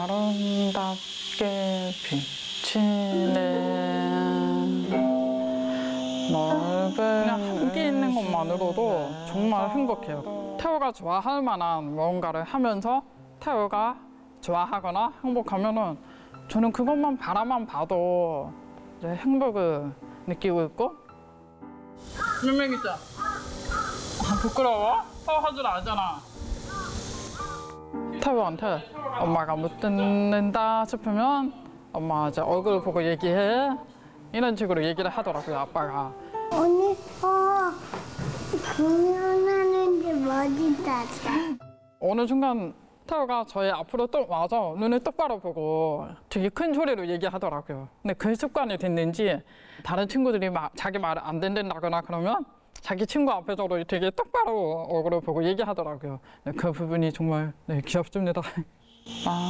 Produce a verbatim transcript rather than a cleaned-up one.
아름답게 비치네 넓은 그냥 함께 있는 것만으로도 정말 행복해요. 태호가 좋아할 만한 뭔가를 하면서 태호가 좋아하거나 행복하면은 저는 그것만 바라만 봐도 이제 행복을 느끼고 있고. 몇 명 있자. 아, 부끄러워? 태호 할 줄 알잖아. 태호한테 엄마가 못 듣는다 싶으면 엄마 이제 얼굴 보고 얘기해. 이런 식으로 얘기를 하더라고요, 아빠가. 오늘 어 공연하는데 멋있다. 어느 순간 태호가 저희 앞으로 또 와서 눈을 똑바로 보고 되게 큰 소리로 얘기하더라고요. 근데 그 습관이 됐는지 다른 친구들이 막 자기 말을 안 듣는다거나 그러면 자기 친구 앞에서도 되게 똑바로 얼굴을 보고 얘기하더라고요. 네, 그 부분이 정말 네, 귀엽습니다. 아.